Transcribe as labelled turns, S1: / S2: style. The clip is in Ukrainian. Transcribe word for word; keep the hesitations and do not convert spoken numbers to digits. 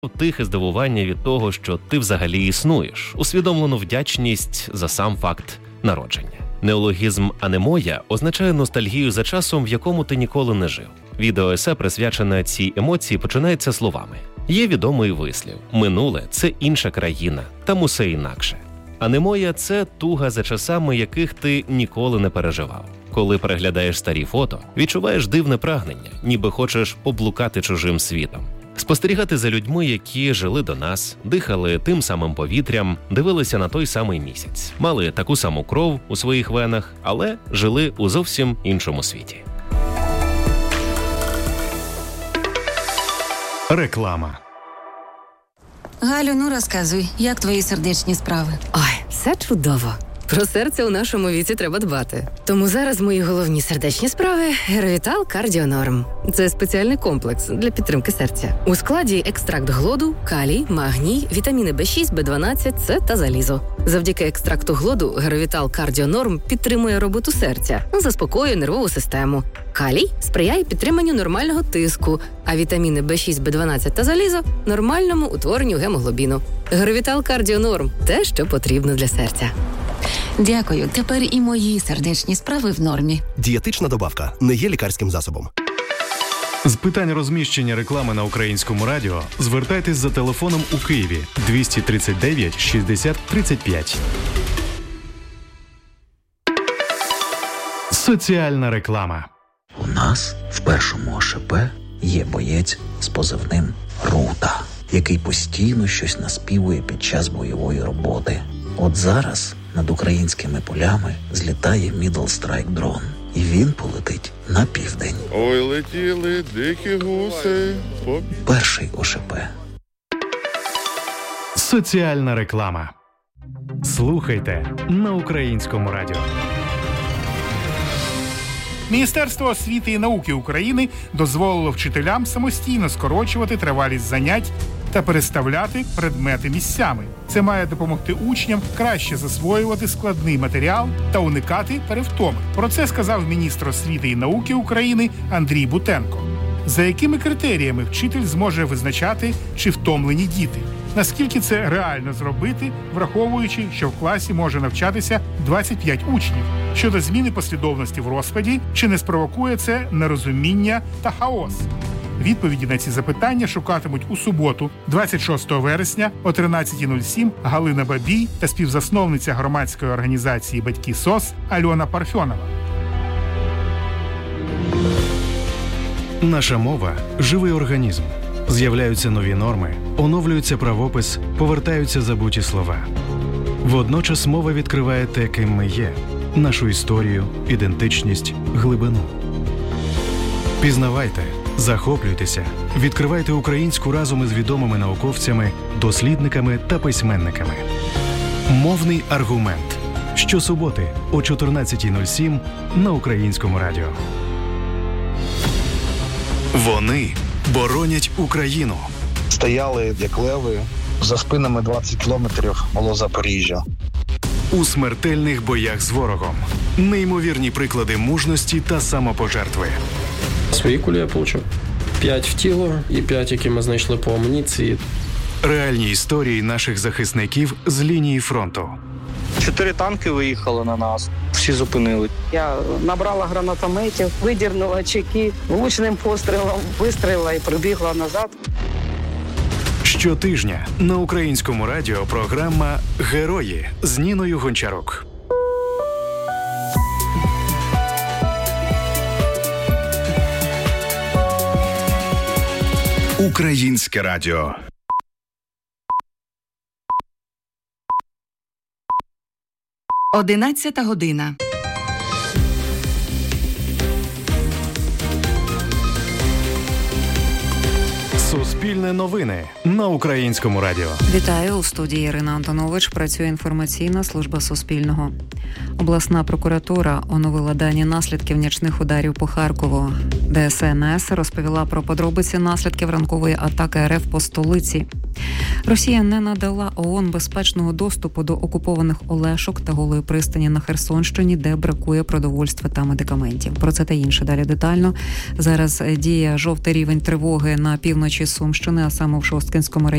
S1: Тихе здивування від того, що ти взагалі існуєш, усвідомлену вдячність за сам факт народження. Неологізм «анемоя» означає ностальгію за часом, в якому ти ніколи не жив. Відеоесе, присвячене цій емоції, починається словами. Є відомий вислів «минуле – це інша країна, там усе інакше». Анемоя – це туга за часами, яких ти ніколи не переживав. Коли переглядаєш старі фото, відчуваєш дивне прагнення, ніби хочеш поблукати чужим світом. Спостерігати за людьми, які жили до нас, дихали тим самим повітрям, дивилися на той самий місяць, мали таку саму кров у своїх венах, але жили у зовсім іншому світі.
S2: Реклама.
S3: Галю, ну розказуй, як твої сердечні справи?
S4: Ой, все чудово. Про серце у нашому віці треба дбати. Тому зараз мої головні сердечні справи – Геровітал Кардіонорм. Це спеціальний комплекс для підтримки серця. У складі екстракт глоду, калій, магній, вітаміни Б шість, Б дванадцять, С та залізо. Завдяки екстракту глоду Геровітал Кардіонорм підтримує роботу серця, заспокоює нервову систему. Калій сприяє підтриманню нормального тиску, а вітаміни Б шість, Б дванадцять та залізо – нормальному утворенню гемоглобіну. Геровітал Кардіонорм – те, що потрібно для серця.
S3: Дякую, тепер і мої сердечні справи в нормі.
S5: Дієтична добавка не є лікарським засобом.
S2: З питань розміщення реклами на Українському радіо звертайтесь за телефоном у Києві двісті тридцять дев'ять шістдесят тридцять п'ять. Соціальна реклама.
S6: У нас в першому О Ш П є боєць з позивним «Рута», який постійно щось наспівує під час бойової роботи. От зараз над українськими полями злітає Middle Strike дрон. І він полетить на південь.
S7: Ой, летіли дикі гуси.
S6: Перший О Ш П.
S2: Соціальна реклама. Слухайте на Українському радіо.
S8: Міністерство освіти і науки України дозволило вчителям самостійно скорочувати тривалість занять та переставляти предмети місцями. Це має допомогти учням краще засвоювати складний матеріал та уникати перевтоми. Про це сказав міністр освіти і науки України Андрій Бутенко. За якими критеріями вчитель зможе визначати, чи втомлені діти? Наскільки це реально зробити, враховуючи, що в класі може навчатися двадцять п'ять учнів? Щодо зміни послідовності в розкладі, чи не спровокує це нерозуміння та хаос? Відповіді на ці запитання шукатимуть у суботу, двадцять шостого вересня о тринадцята нуль сім Галина Бабій та співзасновниця громадської організації «Батьки СОС» Альона Парфьонова.
S2: Наша мова – живий організм. З'являються нові норми, оновлюється правопис, повертаються забуті слова. Водночас мова відкриває те, ким ми є – нашу історію, ідентичність, глибину. Пізнавайте, захоплюйтеся, відкривайте українську разом із відомими науковцями, дослідниками та письменниками. Мовний аргумент. Щосуботи о чотирнадцята нуль сім на Українському радіо. Вони боронять Україну.
S9: Стояли, як леви, за спинами двадцять кілометрів було Запоріжжя.
S2: У смертельних боях з ворогом. Неймовірні приклади мужності та самопожертви.
S10: Свої кулі я отримав. П'ять в тіло і п'ять, які ми знайшли по амуніції.
S2: Реальні історії наших захисників з лінії фронту.
S11: Чотири танки виїхали на нас, всі зупинили.
S12: Я набрала гранатометів, видірнула чеки, влучним пострілом вистрілила і прибігла назад.
S2: Щотижня на Українському радіо програма «Герої» з Ніною Гончарук.
S13: Українське радіо.
S14: Одинадцята година.
S2: Суспільне новини на Українському радіо.
S15: Вітаю, у студії Ірина Антонович. Працює інформаційна служба Суспільного. Обласна прокуратура оновила дані наслідків нічних ударів по Харкову. Де Ес Ен Ес розповіла про подробиці наслідків ранкової атаки Ер Еф по столиці. Росія не надала ООН безпечного доступу до окупованих Олешок та Голої пристані на Херсонщині, де бракує продовольства та медикаментів. Про це та інше далі детально. Зараз діє жовтий рівень тривоги на півночі Сумщини, а саме в Шосткинському районі.